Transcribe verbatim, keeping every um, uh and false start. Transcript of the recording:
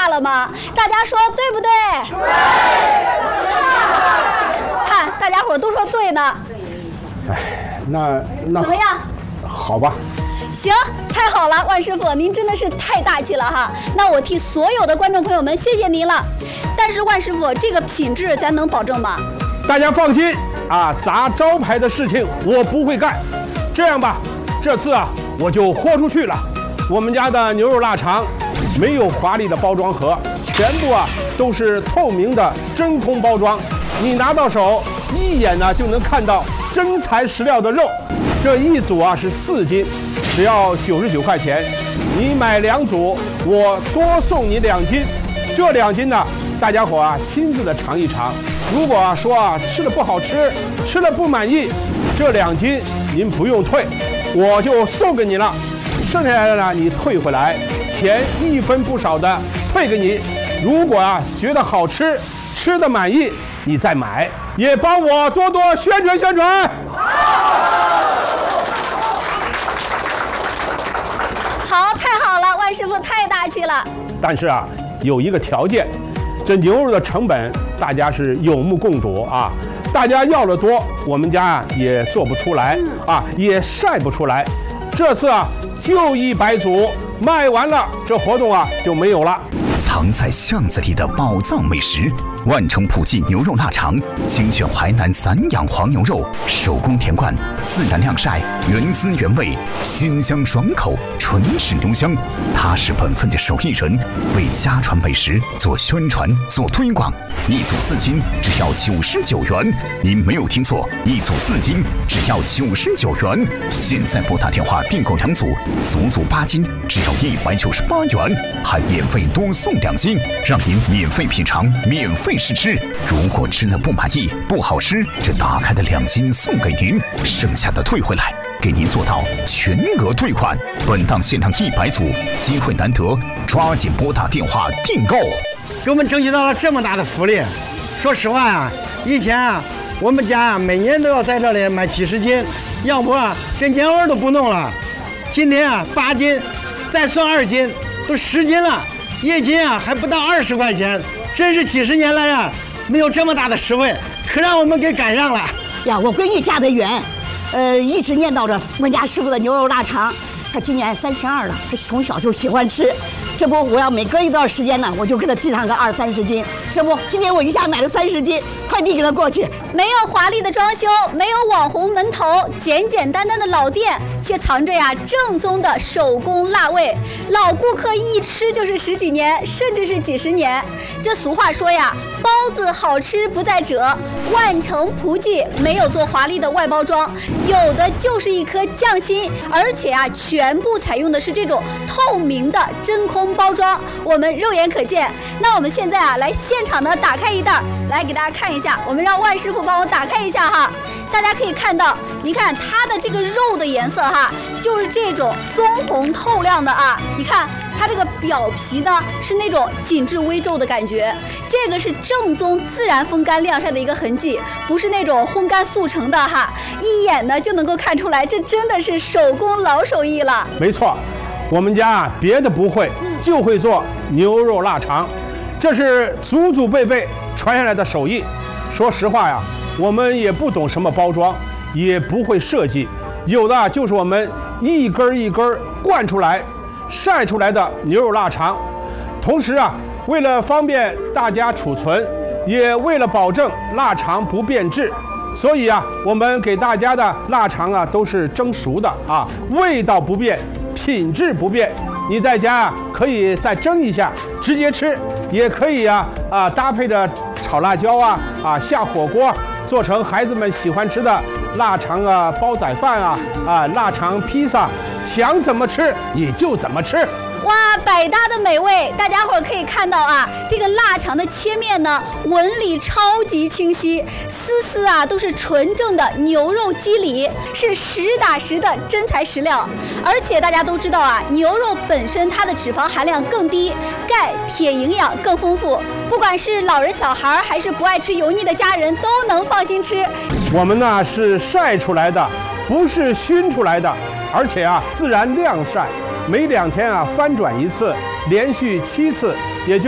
大了吗？大家说对不对？对。看，大家伙都说对呢。 哎，那那怎么样？ 好吧。 行，太好了，万师傅，您真的是太大气了哈！那我替所有的观众朋友们谢谢您了。但是万师傅，这个品质咱能保证吗？ 大家放心啊，砸招牌的事情我不会干。这样吧，这次啊我就豁出去了。我们家的牛肉腊肠没有华丽的包装盒，全部啊都是透明的真空包装，你拿到手一眼呢就能看到真材实料的肉。这一组啊是四斤，只要九十九块钱。你买两组，我多送你两斤。这两斤呢，大家伙啊亲自的尝一尝。如果啊说啊吃的不好吃，吃了不满意，这两斤您不用退，我就送给你了。剩下来的呢，你退回来，钱一分不少的退给你。如果啊觉得好吃，吃的满意，你再买，也帮我多多宣传宣传。 好，太好了，万师傅太大气了。 但是啊，有一个条件，这牛肉的成本大家是有目共睹啊。大家要的多，我们家啊也做不出来啊，也晒不出来。这次啊，就一百组，卖完了，这活动啊就没有了。 藏在巷子里的宝藏美食，万城普记牛肉腊肠，精选淮南散养黄牛肉，手工田灌，自然晾晒，原汁原味，鲜香爽口，纯是牛香。他是本分的手艺人，为家传美食做宣传、做推广。一组四斤，只要九十九元。您没有听错，一组四斤只要九十九元。现在拨打电话订购两组，足足八斤，只要一百九十八元，还免费多送两斤，让您免费品尝，免费试吃。如果吃了不满意、不好吃，这打开的两斤送给您，剩下的退回来，给您做到全额退款。本档限量一百组，机会难得，抓紧拨打电话订购。 给我们争取到了这么大的福利。说实话啊，以前啊，我们家啊每年都要在这里买几十斤，要不啊这年味都不弄了。今天啊八斤，再算二斤，都十斤了，一斤啊还不到二十块钱，真是几十年来啊没有这么大的实惠，可让我们给赶上了呀！我闺女嫁得远，呃，一直念叨着我们家师傅的牛肉腊肠。她今年三十二了，她从小就喜欢吃。这不，我要每隔一段时间呢，我就给她寄上个二三十斤。这不，今天我一下买了三十斤，快递给她过去。 没有华丽的装修，没有网红门头，简简单单的老店，却藏着呀正宗的手工辣味。老顾客一吃就是十几年，甚至是几十年。这俗话说呀，包子好吃不在褶。万城普记没有做华丽的外包装，有的就是一颗匠心，而且啊，全部采用的是这种透明的真空包装，我们肉眼可见。那我们现在啊，来现场呢打开一袋，来给大家看一下。我们让万师傅帮我打开一下哈，大家可以看到，你看它的这个肉的颜色哈，就是这种棕红透亮的啊。你看它这个表皮呢是那种紧致微皱的感觉，这个是正宗自然风干晾晒的一个痕迹，不是那种烘干速成的哈，一眼呢就能够看出来，这真的是手工老手艺了。 没错，我们家啊别的不会，就会做牛肉腊肠，这是祖祖辈辈传下来的手艺。说实话呀，我们也不懂什么包装，也不会设计，有的就是我们一根一根灌出来、晒出来的牛肉腊肠。同时啊，为了方便大家储存，也为了保证腊肠不变质，所以啊，我们给大家的腊肠啊都是蒸熟的啊，味道不变，品质不变。你在家啊可以再蒸一下，直接吃，也可以啊啊搭配着炒辣椒啊啊下火锅，做成孩子们喜欢吃的腊肠啊煲仔饭啊啊腊肠披萨，想怎么吃你就怎么吃。 哇，百搭的美味，大家伙儿可以看到啊，这个腊肠的切面呢，纹理超级清晰，丝丝啊都是纯正的牛肉肌理，是实打实的真材实料。而且大家都知道啊，牛肉本身它的脂肪含量更低，钙、铁营养更丰富，不管是老人小孩还是不爱吃油腻的家人，都能放心吃。 我们呢是晒出来的，不是熏出来的，而且啊自然晾晒。每两天啊翻转一次，连续七次，也就